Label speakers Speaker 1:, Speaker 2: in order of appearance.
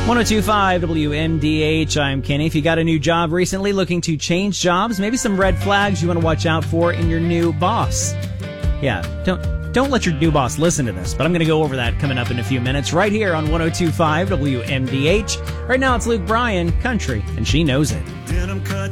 Speaker 1: 1025 WMDH. I'm Kenny. If you got a new job recently, looking to change jobs, maybe some red flags you want to watch out for in your new boss. Yeah, don't let your new boss listen to this, but I'm going to go over that coming up in a few minutes right here on 1025 WMDH. Right now it's Luke Bryan, Country, and she knows it.
Speaker 2: Denim cut